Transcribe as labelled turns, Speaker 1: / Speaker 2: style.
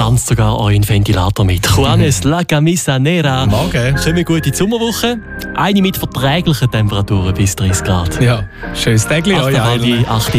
Speaker 1: tanzt sogar euren Ventilator mit. Juanes La Camisa Nera.
Speaker 2: Morgen.
Speaker 1: Kommen gut in die Sommerwoche. Eine mit verträglichen Temperaturen bis 30 Grad.
Speaker 2: Ja, schönes Tag.
Speaker 1: 8:30, 8